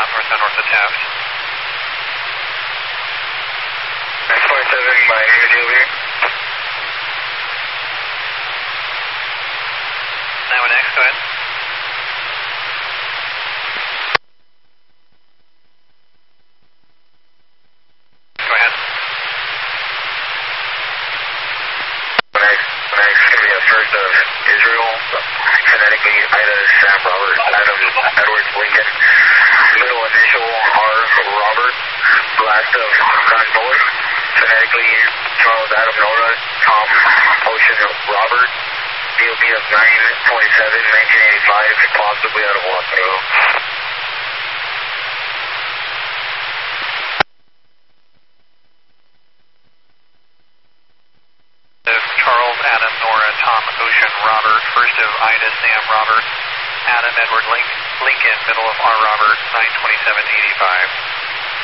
north of Taft. 6.7 by Unity over here. 91X, go ahead. Go ahead. When I give you a first of Israel, phonetically Ida Sam Robert, Adam Edwards Lincoln, middle initial R Robert, last of John Bullard, phonetically Charles Adam Nora, Tom Ocean Robert, DOB of 9/27/1985, possibly out of Waterloo. Charles Adam Nora, Tom Ocean Robert, first of Ida Sam Robert, Adam Edward Lincoln, middle of R Robert, 9/27/85.